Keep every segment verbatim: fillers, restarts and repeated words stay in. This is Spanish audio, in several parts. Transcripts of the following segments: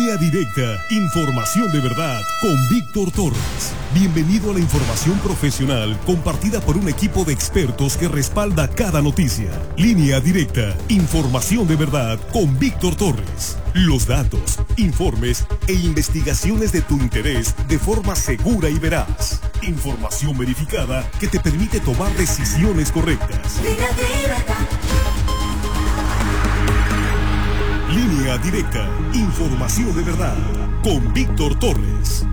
Línea Directa, información de verdad con Víctor Torres. Bienvenido a la información profesional compartida por un equipo de expertos que respalda cada noticia. Línea Directa, información de verdad con Víctor Torres. Los datos, informes e investigaciones de tu interés de forma segura y veraz. Información verificada que te permite tomar decisiones correctas. Línea Directa. Línea Directa, información de verdad, con Víctor Torres.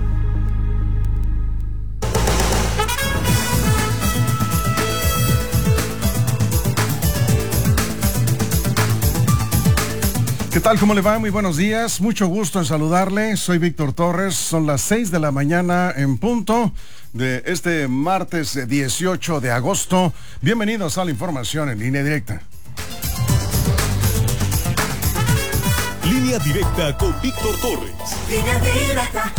¿Qué tal? ¿Cómo le va? Muy buenos días. Mucho gusto en saludarle. Soy Víctor Torres. Son las seis de la mañana en punto de este martes dieciocho de agosto. Bienvenidos a la información en Línea Directa. Línea Directa con Víctor Torres. Línea Directa.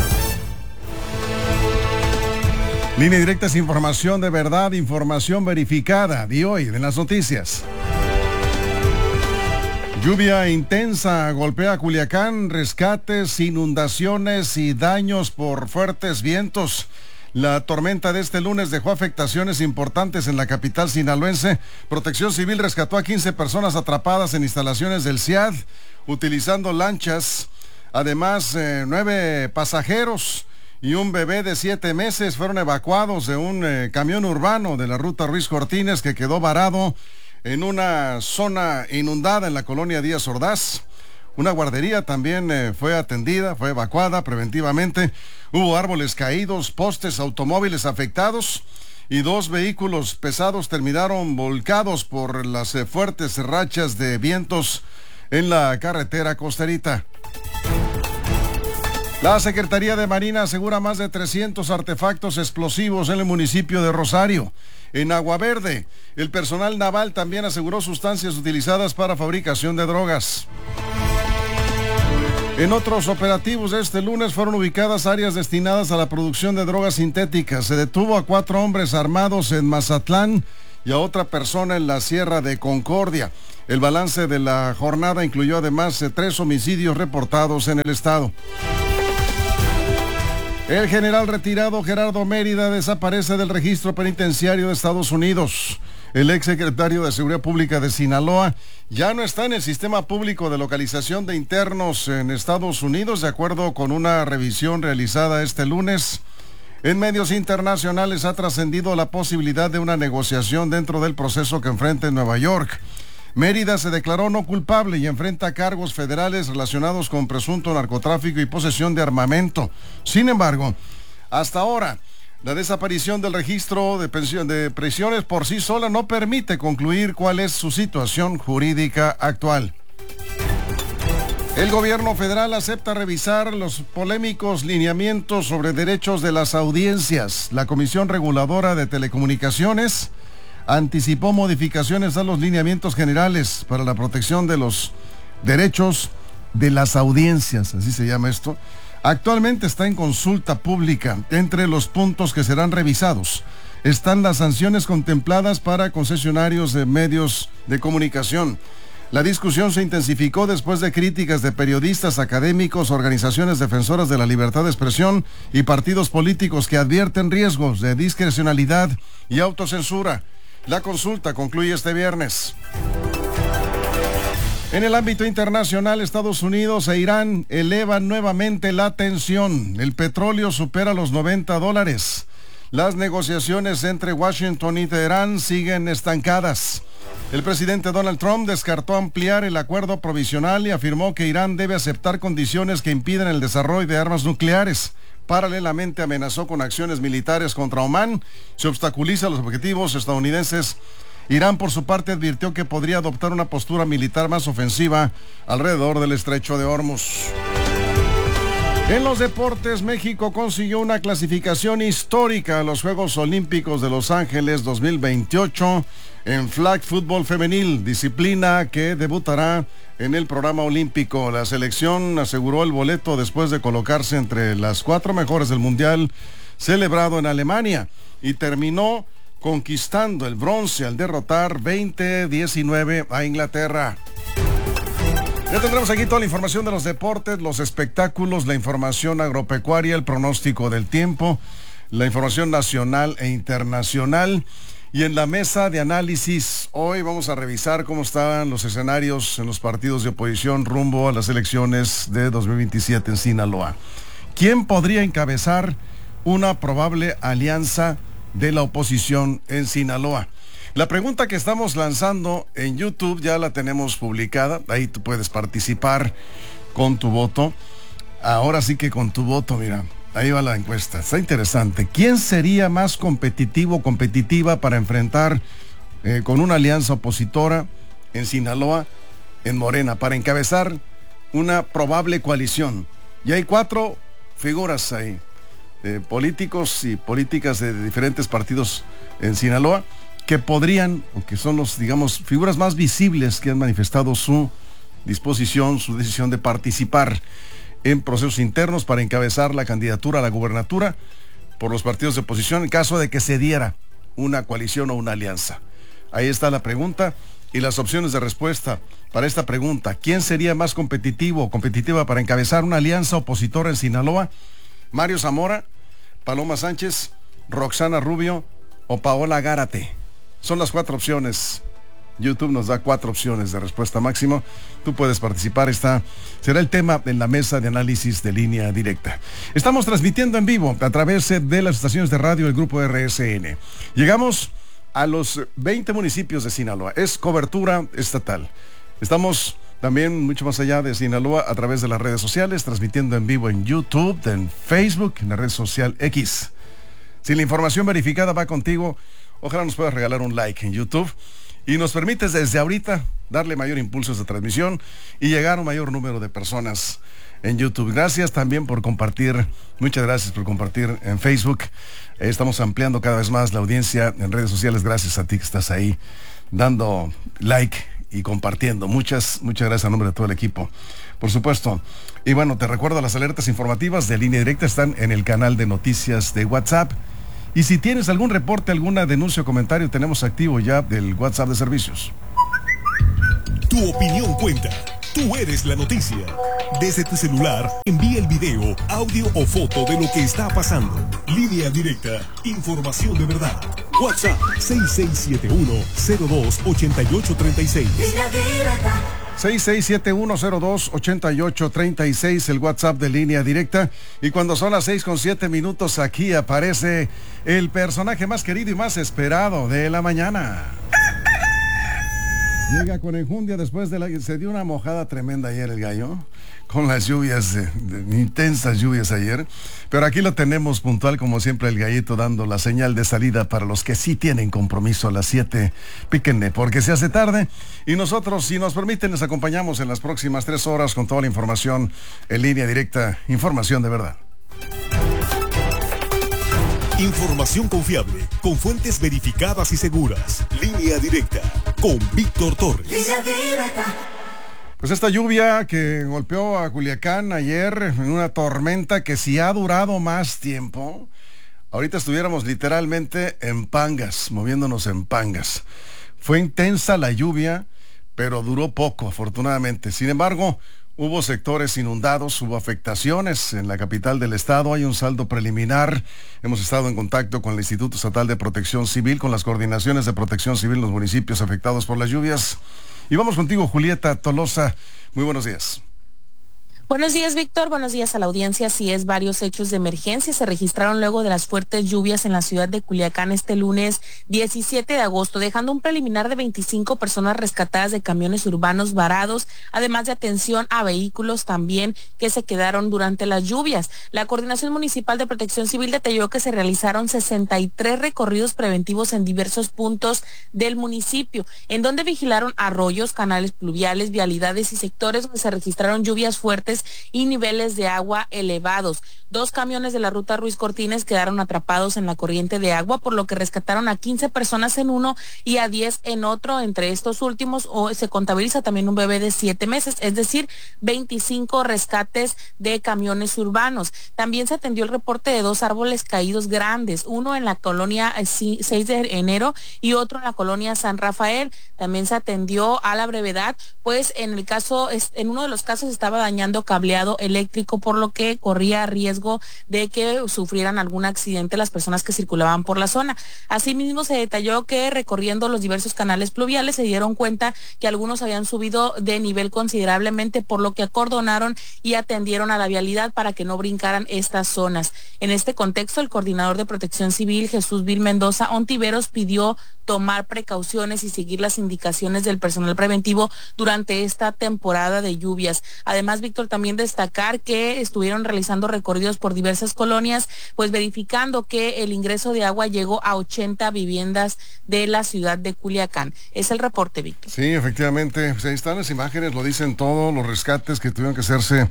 Línea Directa es información de verdad, información verificada de hoy en las noticias. Lluvia intensa golpea Culiacán, rescates, inundaciones y daños por fuertes vientos. La tormenta de este lunes dejó afectaciones importantes en la capital sinaloense. Protección Civil rescató a quince personas atrapadas en instalaciones del C I A D, utilizando lanchas. Además, eh, nueve pasajeros y un bebé de siete meses fueron evacuados de un eh, camión urbano de la ruta Ruiz Cortines que quedó varado en una zona inundada en la colonia Díaz Ordaz. Una guardería también eh, fue atendida, fue evacuada preventivamente. Hubo árboles caídos, postes, automóviles afectados y dos vehículos pesados terminaron volcados por las eh, fuertes rachas de vientos en la carretera costerita. La Secretaría de Marina asegura más de trescientos artefactos explosivos en el municipio de Rosario. En Agua Verde, el personal naval también aseguró sustancias utilizadas para fabricación de drogas. En otros operativos de este lunes fueron ubicadas áreas destinadas a la producción de drogas sintéticas. Se detuvo a cuatro hombres armados en Mazatlán y a otra persona en la Sierra de Concordia. El balance de la jornada incluyó además de tres homicidios reportados en el estado. El general retirado Gerardo Mérida desaparece del registro penitenciario de Estados Unidos. El exsecretario de Seguridad Pública de Sinaloa ya no está en el sistema público de localización de internos en Estados Unidos, de acuerdo con una revisión realizada este lunes. En medios internacionales ha trascendido la posibilidad de una negociación dentro del proceso que enfrenta en Nueva York. Mérida se declaró no culpable y enfrenta cargos federales relacionados con presunto narcotráfico y posesión de armamento. Sin embargo, hasta ahora, la desaparición del registro de, pensión, de prisiones por sí sola no permite concluir cuál es su situación jurídica actual. El gobierno federal acepta revisar los polémicos lineamientos sobre derechos de las audiencias. La Comisión Reguladora de Telecomunicaciones anticipó modificaciones a los lineamientos generales para la protección de los derechos de las audiencias, así se llama esto. Actualmente está en consulta pública. Entre los puntos que serán revisados están las sanciones contempladas para concesionarios de medios de comunicación. La discusión se intensificó después de críticas de periodistas, académicos, organizaciones defensoras de la libertad de expresión y partidos políticos que advierten riesgos de discrecionalidad y autocensura. La consulta concluye este viernes. En el ámbito internacional, Estados Unidos e Irán elevan nuevamente la tensión. El petróleo supera los noventa dólares. Las negociaciones entre Washington y Teherán siguen estancadas. El presidente Donald Trump descartó ampliar el acuerdo provisional y afirmó que Irán debe aceptar condiciones que impiden el desarrollo de armas nucleares. Paralelamente amenazó con acciones militares contra Omán. Se obstaculiza los objetivos estadounidenses. Irán, por su parte, advirtió que podría adoptar una postura militar más ofensiva alrededor del estrecho de Hormuz. En los deportes, México consiguió una clasificación histórica a los Juegos Olímpicos de Los Ángeles dos mil veintiocho en flag fútbol femenil, disciplina que debutará en el programa olímpico. La selección aseguró el boleto después de colocarse entre las cuatro mejores del mundial celebrado en Alemania y terminó conquistando el bronce al derrotar veinte diecinueve a Inglaterra. Ya tendremos aquí toda la información de los deportes, los espectáculos, la información agropecuaria, el pronóstico del tiempo, la información nacional e internacional. Y en la mesa de análisis, hoy vamos a revisar cómo estaban los escenarios en los partidos de oposición rumbo a las elecciones de dos mil veintisiete en Sinaloa. ¿Quién podría encabezar una probable alianza de la oposición en Sinaloa? La pregunta que estamos lanzando en YouTube ya la tenemos publicada. Ahí tú puedes participar con tu voto. Ahora sí que con tu voto, mira, ahí va la encuesta. Está interesante. ¿Quién sería más competitivo o competitiva para enfrentar eh, con una alianza opositora en Sinaloa, en Morena, para encabezar una probable coalición? Y hay cuatro figuras ahí, eh, políticos y políticas de, de diferentes partidos en Sinaloa, que podrían, o que son los, digamos, figuras más visibles que han manifestado su disposición, su decisión de participar en procesos internos para encabezar la candidatura a la gubernatura por los partidos de oposición en caso de que se diera una coalición o una alianza. Ahí está la pregunta y las opciones de respuesta para esta pregunta. ¿Quién sería más competitivo o competitiva para encabezar una alianza opositora en Sinaloa? ¿Mario Zamora, Paloma Sánchez, Roxana Rubio o Paola Gárate? Son las cuatro opciones. YouTube nos da cuatro opciones de respuesta máximo. Tú puedes participar. Esta será el tema en la mesa de análisis de Línea Directa. Estamos transmitiendo en vivo a través de las estaciones de radio del Grupo R S N. Llegamos a los veinte municipios de Sinaloa. Es cobertura estatal. Estamos también mucho más allá de Sinaloa a través de las redes sociales, transmitiendo en vivo en YouTube, en Facebook, en la red social X. Si la información verificada va contigo, ojalá nos puedas regalar un like en YouTube y nos permites desde ahorita darle mayor impulso a esta transmisión y llegar a un mayor número de personas en YouTube. Gracias también por compartir, muchas gracias por compartir en Facebook. Eh, estamos ampliando cada vez más la audiencia en redes sociales, gracias a ti que estás ahí dando like y compartiendo. Muchas, muchas gracias a nombre de todo el equipo, por supuesto. Y bueno, te recuerdo, las alertas informativas de Línea Directa están en el canal de noticias de WhatsApp. Y si tienes algún reporte, alguna denuncia o comentario, tenemos activo ya del WhatsApp de servicios. Tu opinión cuenta. Tú eres la noticia. Desde tu celular, envía el video, audio o foto de lo que está pasando. Línea Directa. Información de verdad. WhatsApp seis seis siete uno cero dos ocho ocho tres seis. Línea Directa. seis seis siete uno cero dos ocho ocho tres seis, el WhatsApp de Línea Directa. Y cuando son las seis con siete minutos, aquí aparece el personaje más querido y más esperado de la mañana. Llega con enjundia después de la... Se dio una mojada tremenda ayer el gallo, con las lluvias, de, de, intensas lluvias ayer. Pero aquí lo tenemos puntual, como siempre, el gallito dando la señal de salida para los que sí tienen compromiso a las siete. Píquenle, porque se hace tarde. Y nosotros, si nos permiten, les acompañamos en las próximas tres horas con toda la información en Línea Directa. Información de verdad. Información confiable, con fuentes verificadas y seguras. Línea Directa, con Víctor Torres. Línea Directa. Pues esta lluvia que golpeó a Culiacán ayer en una tormenta que si ha durado más tiempo, ahorita estuviéramos literalmente en pangas, moviéndonos en pangas. Fue intensa la lluvia, pero duró poco, afortunadamente. Sin embargo, hubo sectores inundados, hubo afectaciones en la capital del estado. Hay un saldo preliminar. Hemos estado en contacto con el Instituto Estatal de Protección Civil, con las coordinaciones de protección civil en los municipios afectados por las lluvias. Y vamos contigo, Julieta Tolosa. Muy buenos días. Buenos días, Víctor. Buenos días a la audiencia. Así es, varios hechos de emergencia se registraron luego de las fuertes lluvias en la ciudad de Culiacán este lunes diecisiete de agosto, dejando un preliminar de veinticinco personas rescatadas de camiones urbanos varados, además de atención a vehículos también que se quedaron durante las lluvias. La Coordinación Municipal de Protección Civil detalló que se realizaron sesenta y tres recorridos preventivos en diversos puntos del municipio, en donde vigilaron arroyos, canales pluviales, vialidades y sectores donde se registraron lluvias fuertes lluvias y niveles de agua elevados. Dos camiones de la ruta Ruiz Cortines quedaron atrapados en la corriente de agua, por lo que rescataron a quince personas en uno y a diez en otro. Entre estos últimos o se contabiliza también un bebé de siete meses, es decir, veinticinco rescates de camiones urbanos. También se atendió el reporte de dos árboles caídos grandes, uno en la colonia seis de enero y otro en la colonia San Rafael. También se atendió a la brevedad, pues en el caso, en uno de los casos estaba dañando cableado eléctrico, por lo que corría riesgo de que sufrieran algún accidente las personas que circulaban por la zona. Asimismo, se detalló que recorriendo los diversos canales pluviales se dieron cuenta que algunos habían subido de nivel considerablemente, por lo que acordonaron y atendieron a la vialidad para que no brincaran estas zonas. En este contexto, el coordinador de Protección Civil, Jesús Vil Mendoza Ontiveros, pidió tomar precauciones y seguir las indicaciones del personal preventivo durante esta temporada de lluvias. Además, Víctor, también destacar que estuvieron realizando recorridos por diversas colonias, pues verificando que el ingreso de agua llegó a ochenta viviendas de la ciudad de Culiacán. Es el reporte, Víctor. Sí, efectivamente, pues ahí están las imágenes, lo dicen todo, los rescates que tuvieron que hacerse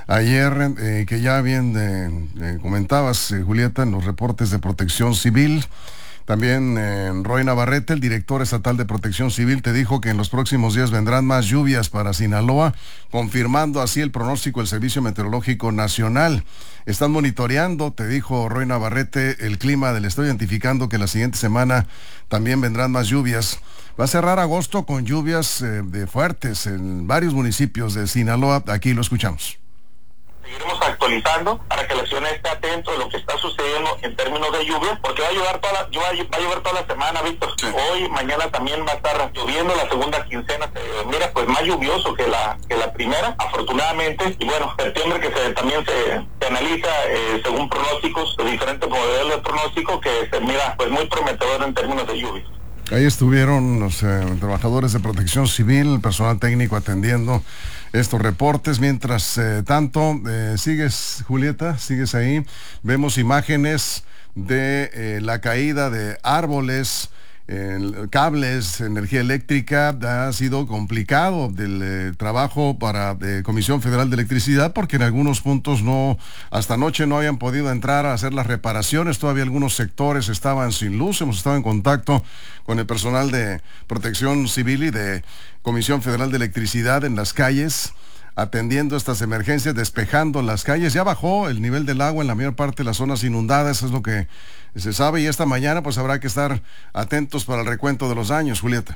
ayer, eh, que ya bien eh, eh, comentabas, eh, Julieta, en los reportes de Protección Civil. También eh, Roy Navarrete, el director estatal de Protección Civil, te dijo que en los próximos días vendrán más lluvias para Sinaloa, confirmando así el pronóstico del Servicio Meteorológico Nacional. Están monitoreando, te dijo Roy Navarrete, el clima del estado, identificando que la siguiente semana también vendrán más lluvias. Va a cerrar agosto con lluvias eh, de fuertes en varios municipios de Sinaloa. Aquí lo escuchamos. Seguiremos actualizando para que la ciudad esté atento de lo que está sucediendo en términos de lluvia, porque va a llover toda la, va a llover toda la semana, Víctor. Sí. Hoy, mañana también va a estar lloviendo, la segunda quincena se mira pues más lluvioso que la que la primera, afortunadamente. Y bueno, septiembre que se también se, se analiza eh, según pronósticos, los diferentes modelos de pronóstico, que se mira pues muy prometedor en términos de lluvia. Ahí estuvieron los eh, trabajadores de Protección Civil, el personal técnico atendiendo estos reportes. Mientras eh, tanto, eh, sigues, Julieta, sigues ahí. Vemos imágenes de eh, la caída de árboles, eh, cables, energía eléctrica. Ha sido complicado del eh, trabajo para eh, Comisión Federal de Electricidad, porque en algunos puntos no, hasta anoche no habían podido entrar a hacer las reparaciones. Todavía algunos sectores estaban sin luz. Hemos estado en contacto con el personal de Protección Civil y de Comisión Federal de Electricidad en las calles, atendiendo estas emergencias, despejando las calles. Ya bajó el nivel del agua en la mayor parte de las zonas inundadas, eso es lo que se sabe, y esta mañana pues habrá que estar atentos para el recuento de los daños, Julieta.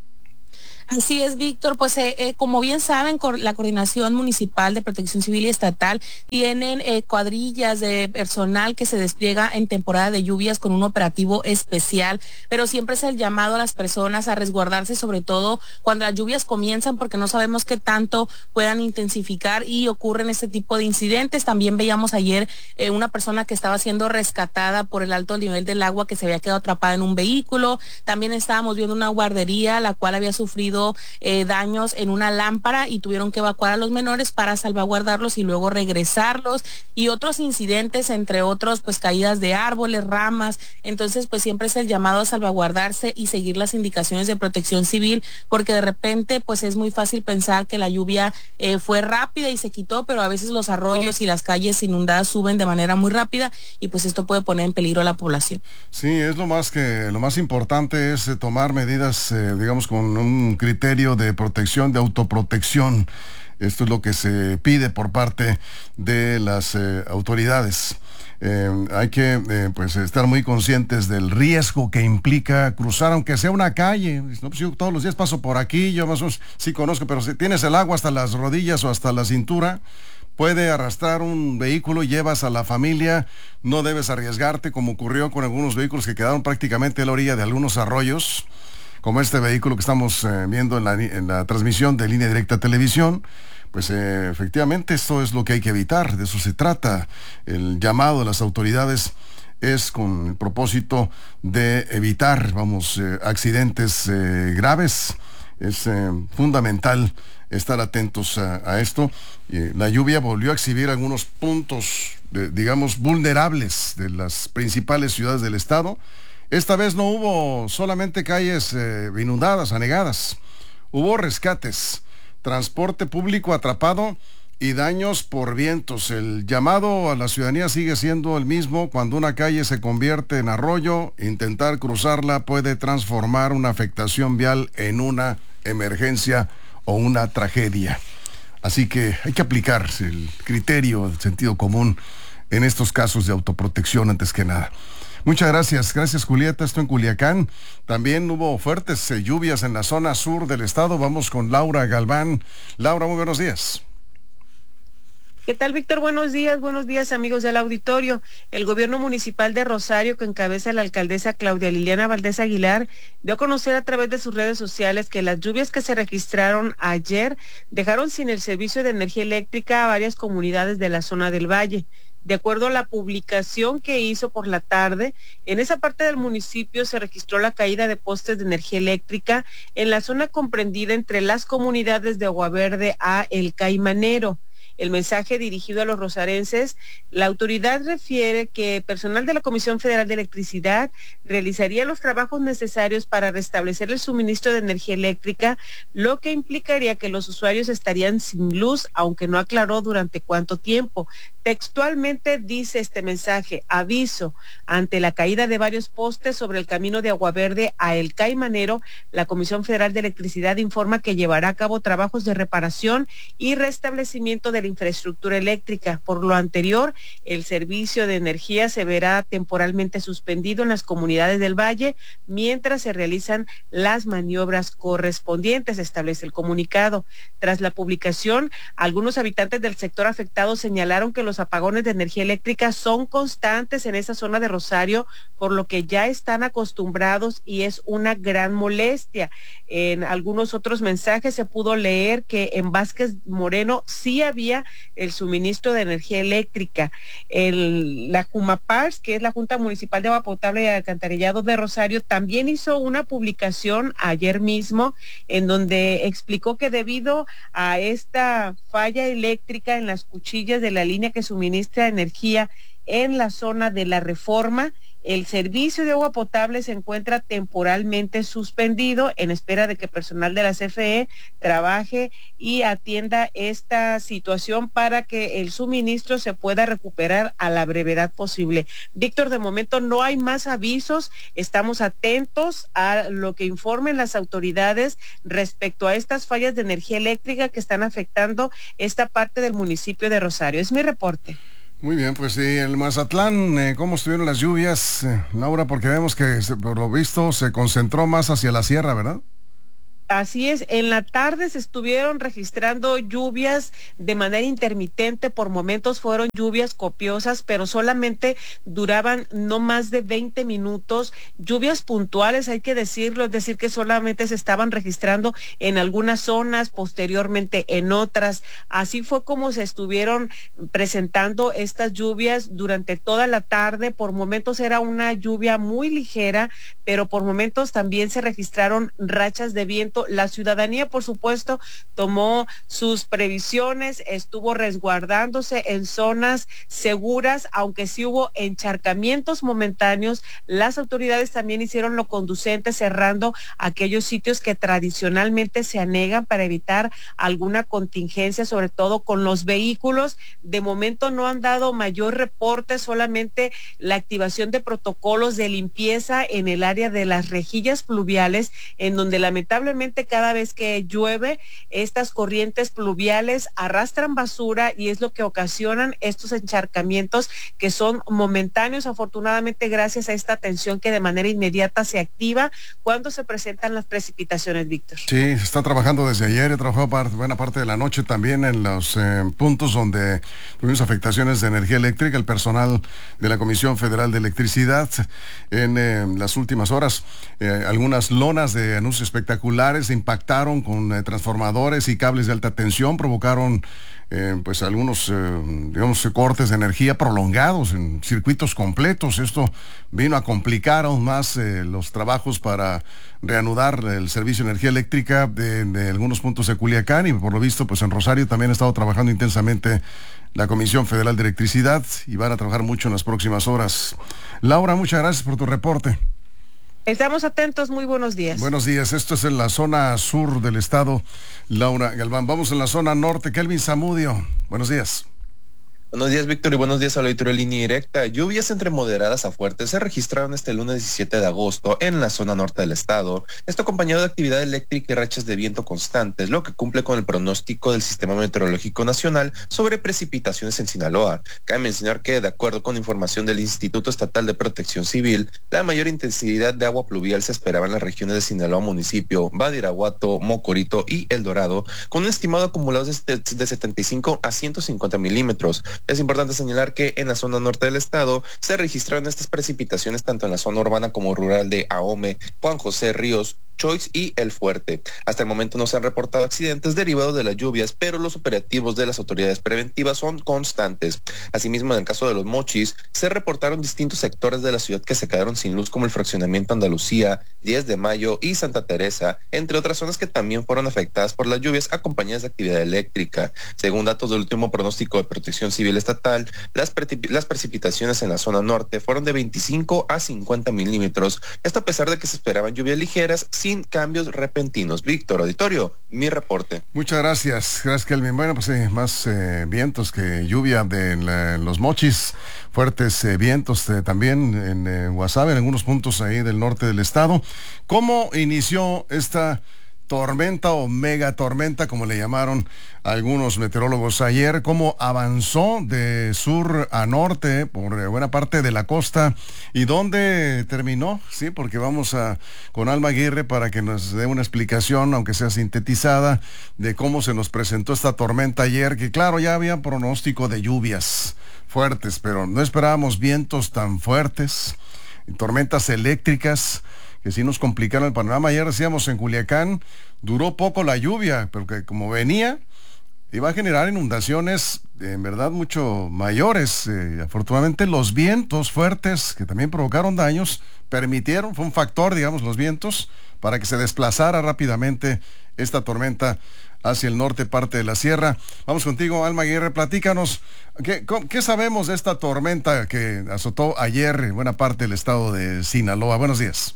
Así es, Víctor, pues eh, eh, como bien saben, la Coordinación Municipal de Protección Civil y Estatal tienen eh, cuadrillas de personal que se despliega en temporada de lluvias con un operativo especial, pero siempre es el llamado a las personas a resguardarse, sobre todo cuando las lluvias comienzan, porque no sabemos qué tanto puedan intensificar y ocurren este tipo de incidentes. También veíamos ayer eh, una persona que estaba siendo rescatada por el alto nivel del agua, que se había quedado atrapada en un vehículo. También estábamos viendo una guardería, la cual había sufrido Eh, daños en una lámpara y tuvieron que evacuar a los menores para salvaguardarlos y luego regresarlos, y otros incidentes, entre otros pues caídas de árboles, ramas. Entonces pues siempre es el llamado a salvaguardarse y seguir las indicaciones de Protección Civil, porque de repente pues es muy fácil pensar que la lluvia eh, fue rápida y se quitó, pero a veces los arroyos y las calles inundadas suben de manera muy rápida y pues esto puede poner en peligro a la población. Sí, es lo más que lo más importante es eh, tomar medidas, eh, digamos, con un criterio de protección, de autoprotección. Esto es lo que se pide por parte de las eh, autoridades. Eh, hay que eh, pues estar muy conscientes del riesgo que implica cruzar, aunque sea una calle. No, pues yo todos los días paso por aquí, yo más o menos sí conozco, pero si tienes el agua hasta las rodillas o hasta la cintura, puede arrastrar un vehículo y llevas a la familia. No debes arriesgarte, como ocurrió con algunos vehículos que quedaron prácticamente a la orilla de algunos arroyos, como este vehículo que estamos eh, viendo en la, en la transmisión de Línea Directa Televisión. Pues eh, efectivamente esto es lo que hay que evitar, de eso se trata. El llamado de las autoridades es con el propósito de evitar, vamos, eh, accidentes eh, graves. Es eh, fundamental estar atentos a, a esto. Eh, la lluvia volvió a exhibir algunos puntos, de, digamos, vulnerables de las principales ciudades del estado. Esta vez no hubo solamente calles eh, inundadas, anegadas. Hubo rescates, transporte público atrapado y daños por vientos. El llamado a la ciudadanía sigue siendo el mismo. Cuando una calle se convierte en arroyo, intentar cruzarla puede transformar una afectación vial en una emergencia o una tragedia. Así que hay que aplicar el criterio, el sentido común en estos casos de autoprotección antes que nada. Muchas gracias, gracias Julieta, esto en Culiacán. También hubo fuertes eh, lluvias en la zona sur del estado. Vamos con Laura Galván. Laura, muy buenos días. ¿Qué tal, Víctor? Buenos días, buenos días, amigos del auditorio. El gobierno municipal de Rosario, que encabeza la alcaldesa Claudia Liliana Valdés Aguilar, dio a conocer a través de sus redes sociales que las lluvias que se registraron ayer dejaron sin el servicio de energía eléctrica a varias comunidades de la zona del Valle. De acuerdo a la publicación que hizo por la tarde, en esa parte del municipio se registró la caída de postes de energía eléctrica en la zona comprendida entre las comunidades de Agua Verde a El Caimanero. El mensaje dirigido a los rosarenses, la autoridad refiere que personal de la Comisión Federal de Electricidad realizaría los trabajos necesarios para restablecer el suministro de energía eléctrica, lo que implicaría que los usuarios estarían sin luz, aunque no aclaró durante cuánto tiempo. Textualmente dice este mensaje: aviso, ante la caída de varios postes sobre el camino de Agua Verde a El Caimanero, la Comisión Federal de Electricidad informa que llevará a cabo trabajos de reparación y restablecimiento de la infraestructura eléctrica. Por lo anterior, el servicio de energía se verá temporalmente suspendido en las comunidades del Valle mientras se realizan las maniobras correspondientes, establece el comunicado. Tras la publicación, algunos habitantes del sector afectado señalaron que los apagones de energía eléctrica son constantes en esa zona de Rosario, por lo que ya están acostumbrados y es una gran molestia. En algunos otros mensajes se pudo leer que en Vázquez Moreno sí había el suministro de energía eléctrica. El, la Jumapars, que es la Junta Municipal de Agua Potable y Alcantarillado de Rosario, también hizo una publicación ayer mismo en donde explicó que debido a esta falla eléctrica en las cuchillas de la línea que suministra energía en la zona de la Reforma, el servicio de agua potable se encuentra temporalmente suspendido en espera de que personal de la C F E trabaje y atienda esta situación para que el suministro se pueda recuperar a la brevedad posible. Víctor, de momento no hay más avisos, estamos atentos a lo que informen las autoridades respecto a estas fallas de energía eléctrica que están afectando esta parte del municipio de Rosario. Es mi reporte. Muy bien, pues sí, el Mazatlán, eh, ¿cómo estuvieron las lluvias, eh, Laura? Porque vemos que por lo visto se concentró más hacia la sierra, ¿verdad? Así es, en la tarde se estuvieron registrando lluvias de manera intermitente, por momentos fueron lluvias copiosas, pero solamente duraban no más de veinte minutos, lluvias puntuales, hay que decirlo, es decir, que solamente se estaban registrando en algunas zonas, posteriormente en otras. Así fue como se estuvieron presentando estas lluvias durante toda la tarde. Por momentos era una lluvia muy ligera, pero por momentos también se registraron rachas de viento. La ciudadanía, por supuesto, tomó sus previsiones, estuvo resguardándose en zonas seguras, aunque sí hubo encharcamientos momentáneos. Las autoridades también hicieron lo conducente, cerrando aquellos sitios que tradicionalmente se anegan para evitar alguna contingencia, sobre todo con los vehículos. De momento no han dado mayor reporte, solamente la activación de protocolos de limpieza en el área de las rejillas pluviales, en donde lamentablemente cada vez que llueve, estas corrientes pluviales arrastran basura y es lo que ocasionan estos encharcamientos que son momentáneos, afortunadamente gracias a esta atención que de manera inmediata se activa cuando se presentan las precipitaciones, Víctor. Sí, se está trabajando desde ayer, he trabajado parte, buena parte de la noche también en los eh, puntos donde tuvimos afectaciones de energía eléctrica, el personal de la Comisión Federal de Electricidad en eh, las últimas horas, eh, algunas lonas de anuncios espectaculares se impactaron con eh, transformadores y cables de alta tensión, provocaron eh, pues algunos eh, digamos cortes de energía prolongados en circuitos completos. Esto vino a complicar aún más eh, los trabajos para reanudar el servicio de energía eléctrica de, de algunos puntos de Culiacán, y por lo visto pues en Rosario también ha estado trabajando intensamente la Comisión Federal de Electricidad y van a trabajar mucho en las próximas horas. Laura, muchas gracias por tu reporte. Estamos atentos, muy buenos días. Buenos días, esto es en la zona sur del estado, Laura Galván. Vamos en la zona norte, Kelvin Zamudio. Buenos días. Buenos días, Víctor, y buenos días al auditorio de Línea Directa. Lluvias entre moderadas a fuertes se registraron este lunes diecisiete de agosto en la zona norte del estado. Esto acompañado de actividad eléctrica y rachas de viento constantes, lo que cumple con el pronóstico del Sistema Meteorológico Nacional sobre precipitaciones en Sinaloa. Cabe mencionar que, de acuerdo con información del Instituto Estatal de Protección Civil, la mayor intensidad de agua pluvial se esperaba en las regiones de Sinaloa Municipio, Badiraguato, Mocorito y El Dorado, con un estimado acumulado de setenta y cinco a ciento cincuenta milímetros. Es importante señalar que en la zona norte del estado se registraron estas precipitaciones tanto en la zona urbana como rural de Ahome, Juan José Ríos, Choix y El Fuerte. Hasta el momento no se han reportado accidentes derivados de las lluvias, pero los operativos de las autoridades preventivas son constantes. Asimismo, en el caso de Los Mochis, se reportaron distintos sectores de la ciudad que se quedaron sin luz, como el fraccionamiento Andalucía, diez de mayo y Santa Teresa, entre otras zonas que también fueron afectadas por las lluvias acompañadas de actividad eléctrica. Según datos del último pronóstico de Protección Civil Estatal, las, pre las precipitaciones en la zona norte fueron de veinticinco a cincuenta milímetros, esto a pesar de que se esperaban lluvias ligeras sin sin cambios repentinos. Víctor, auditorio, mi reporte. Muchas gracias, gracias Kelvin. Bueno, pues eh, más eh, vientos que lluvia de la, en Los Mochis, fuertes eh, vientos eh, también en eh, Guasave, en algunos puntos ahí del norte del estado. ¿Cómo inició esta tormenta o mega tormenta, como le llamaron algunos meteorólogos ayer? ¿Cómo avanzó de sur a norte por buena parte de la costa y dónde terminó? Sí, porque vamos a con Alma Aguirre para que nos dé una explicación, aunque sea sintetizada, de cómo se nos presentó esta tormenta ayer, que claro, ya había pronóstico de lluvias fuertes, pero no esperábamos vientos tan fuertes, tormentas eléctricas que sí nos complicaron el panorama. Ayer decíamos en Culiacán, duró poco la lluvia, pero que como venía, iba a generar inundaciones en verdad mucho mayores. Eh, afortunadamente los vientos fuertes, que también provocaron daños, permitieron, fue un factor, digamos, los vientos, para que se desplazara rápidamente esta tormenta hacia el norte, parte de la sierra. Vamos contigo, Alma Aguirre, platícanos, ¿qué, ¿qué sabemos de esta tormenta que azotó ayer en buena parte del estado de Sinaloa? Buenos días.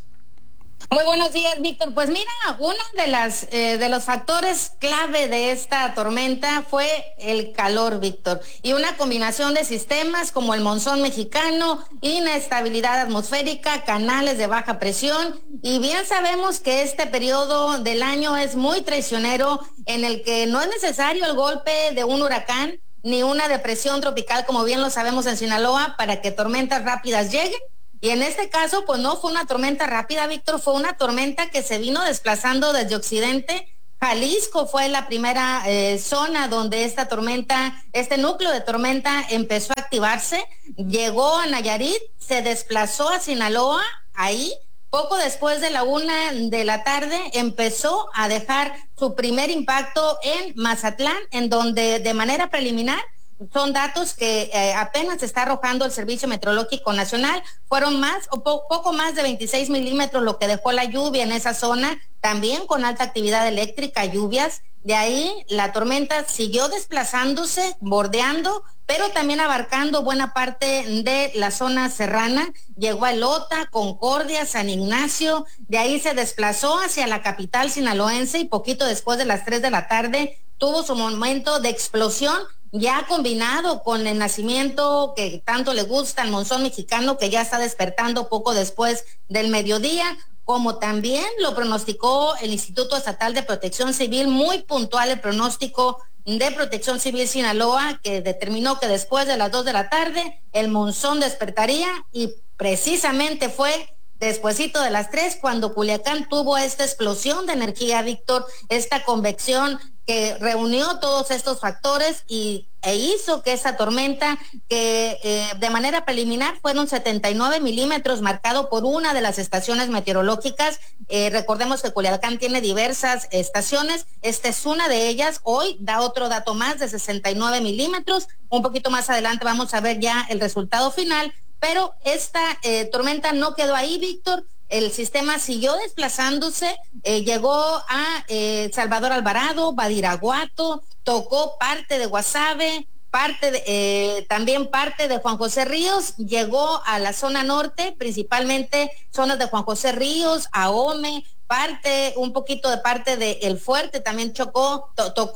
Muy buenos días, Víctor. Pues mira, uno de las eh, de los factores clave de esta tormenta fue el calor, Víctor, y una combinación de sistemas como el monzón mexicano, inestabilidad atmosférica, canales de baja presión, y bien sabemos que este periodo del año es muy traicionero, en el que no es necesario el golpe de un huracán ni una depresión tropical, como bien lo sabemos en Sinaloa, para que tormentas rápidas lleguen. Y en este caso, pues no fue una tormenta rápida, Víctor, fue una tormenta que se vino desplazando desde occidente. Jalisco fue la primera eh, zona donde esta tormenta, este núcleo de tormenta empezó a activarse. Llegó a Nayarit, se desplazó a Sinaloa, ahí, poco después de la una de la tarde, empezó a dejar su primer impacto en Mazatlán, en donde de manera preliminar, son datos que eh, apenas está arrojando el Servicio Meteorológico Nacional, fueron más o po poco más de veintiséis milímetros lo que dejó la lluvia en esa zona, también con alta actividad eléctrica, lluvias. De ahí la tormenta siguió desplazándose, bordeando, pero también abarcando buena parte de la zona serrana. Llegó a Elota, Concordia, San Ignacio, de ahí se desplazó hacia la capital sinaloense y poquito después de las tres de la tarde tuvo su momento de explosión, ya combinado con el nacimiento que tanto le gusta al monzón mexicano, que ya está despertando poco después del mediodía, como también lo pronosticó el Instituto Estatal de Protección Civil, muy puntual el pronóstico de Protección Civil Sinaloa, que determinó que después de las dos de la tarde el monzón despertaría, y precisamente fue despuesito de las tres cuando Culiacán tuvo esta explosión de energía, Víctor, esta convección que reunió todos estos factores y, e hizo que esa tormenta, que eh, de manera preliminar fueron setenta y nueve milímetros, marcado por una de las estaciones meteorológicas. Eh, recordemos que Culiacán tiene diversas estaciones, esta es una de ellas. Hoy da otro dato más de sesenta y nueve milímetros, un poquito más adelante vamos a ver ya el resultado final, pero esta eh, tormenta no quedó ahí, Víctor. El sistema siguió desplazándose, eh, llegó a eh, Salvador Alvarado, Badiraguato, tocó parte de Guasave, parte de, eh, también parte de Juan José Ríos, llegó a la zona norte, principalmente zonas de Juan José Ríos, Ahome, parte, un poquito de parte de El Fuerte también chocó, to, tocó,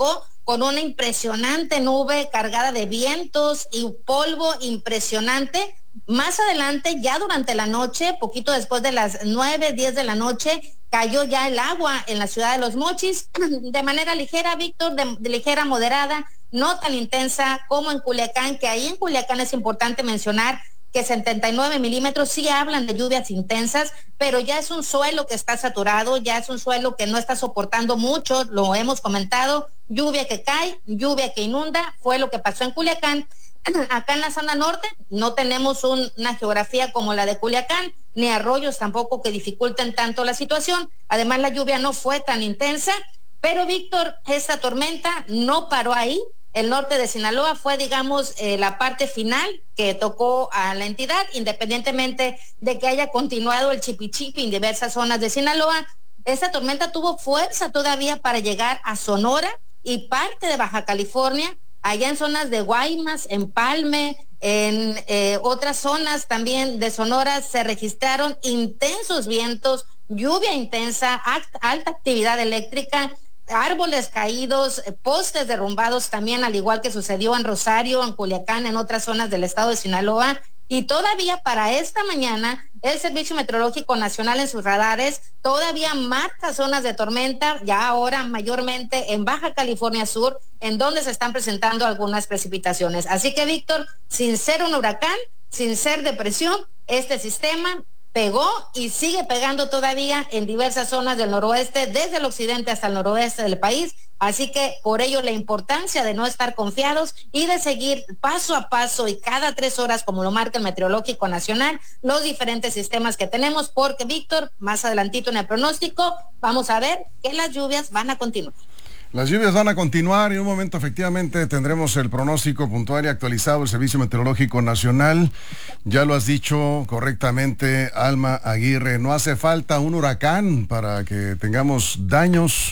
con una impresionante nube cargada de vientos y polvo impresionante. Más adelante, ya durante la noche, poquito después de las nueve, diez de la noche, cayó ya el agua en la ciudad de Los Mochis, de manera ligera, Víctor, de, de ligera, moderada, no tan intensa como en Culiacán, que ahí en Culiacán es importante mencionar que setenta y nueve milímetros sí hablan de lluvias intensas, pero ya es un suelo que está saturado, ya es un suelo que no está soportando mucho, lo hemos comentado, lluvia que cae, lluvia que inunda, fue lo que pasó en Culiacán. Acá en la zona norte no tenemos un, una geografía como la de Culiacán, ni arroyos tampoco que dificulten tanto la situación. Además, la lluvia no fue tan intensa, pero Víctor, esta tormenta no paró ahí. El norte de Sinaloa fue, digamos, eh, la parte final que tocó a la entidad, independientemente de que haya continuado el chipichipi en diversas zonas de Sinaloa. Esta tormenta tuvo fuerza todavía para llegar a Sonora y parte de Baja California, allá en zonas de Guaymas, Empalme, en eh, otras zonas también de Sonora se registraron intensos vientos, lluvia intensa, alta actividad eléctrica, árboles caídos, postes derrumbados también, al igual que sucedió en Rosario, en Culiacán, en otras zonas del estado de Sinaloa. Y todavía para esta mañana, el Servicio Meteorológico Nacional en sus radares todavía marca zonas de tormenta, ya ahora mayormente en Baja California Sur, en donde se están presentando algunas precipitaciones. Así que, Víctor, sin ser un huracán, sin ser depresión, este sistema pegó y sigue pegando todavía en diversas zonas del noroeste, desde el occidente hasta el noroeste del país. Así que por ello la importancia de no estar confiados y de seguir paso a paso y cada tres horas, como lo marca el Meteorológico Nacional, los diferentes sistemas que tenemos, porque, Víctor, más adelantito en el pronóstico, vamos a ver que las lluvias van a continuar. Las lluvias van a continuar y en un momento efectivamente tendremos el pronóstico puntual y actualizado del Servicio Meteorológico Nacional. Ya lo has dicho correctamente, Alma Aguirre, no hace falta un huracán para que tengamos daños.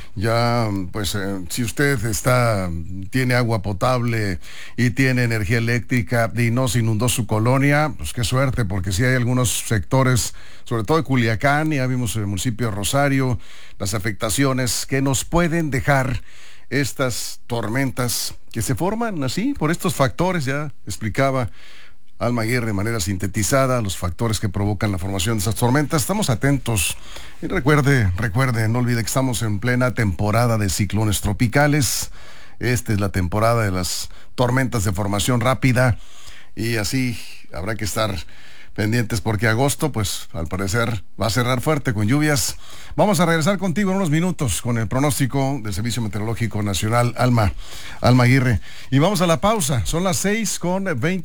Ya, pues, eh, si usted está, tiene agua potable y tiene energía eléctrica y no se inundó su colonia, pues qué suerte, porque sí hay algunos sectores, sobre todo de Culiacán, ya vimos el municipio de Rosario, las afectaciones que nos pueden dejar estas tormentas que se forman así, por estos factores, ya explicaba Alma Aguirre de manera sintetizada los factores que provocan la formación de esas tormentas. Estamos atentos y recuerde, recuerde, no olvide que estamos en plena temporada de ciclones tropicales. Esta es la temporada de las tormentas de formación rápida y así habrá que estar pendientes porque agosto, pues al parecer va a cerrar fuerte con lluvias. Vamos a regresar contigo en unos minutos con el pronóstico del Servicio Meteorológico Nacional, Alma, Alma Aguirre. Y vamos a la pausa, son las seis con veinte.